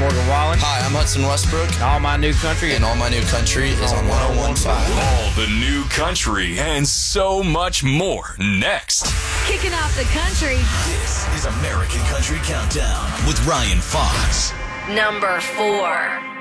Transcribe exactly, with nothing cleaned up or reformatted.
Morgan Wallen. Hi, I'm Hudson Westbrook. All My New Country. And All My New Country is on one oh one point five. All the new country and so much more next. Kicking off the country. This is American Country Countdown with Ryan Fox. Number four.